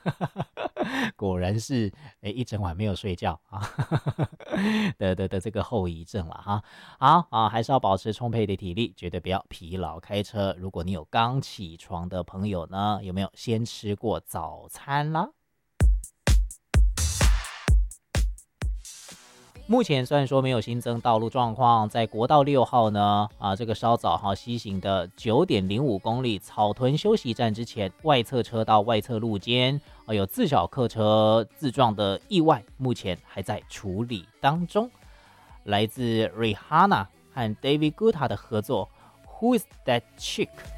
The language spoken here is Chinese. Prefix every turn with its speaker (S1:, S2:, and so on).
S1: 果然是一整晚没有睡觉啊的这个后遗症了哈。好啊，还是要保持充沛的体力，绝对不要疲劳开车。如果你有刚起床的朋友呢，有没有先吃过早餐啦？目前虽然说没有新增道路状况，在国道6号呢，这个稍早哈西行的9.05公里草屯休息站之前，外侧车道外侧路肩有自小客车自撞的意外，目前还在处理当中。来自 Rihanna 和 David Guetta 的合作 Who is that chick？